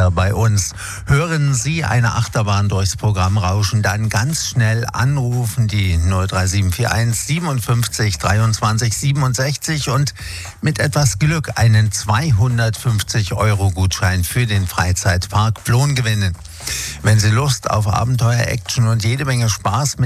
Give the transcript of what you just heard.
besser bei uns. Hören Sie eine Achterbahn durchs Programm rauschen, dann ganz schnell anrufen, die 03741 57 23 67 und mit etwas Glück einen 250-Euro-Gutschein für den Freizeitpark Plon gewinnen. Wenn Sie Lust auf Abenteuer, Action und jede Menge Spaß mit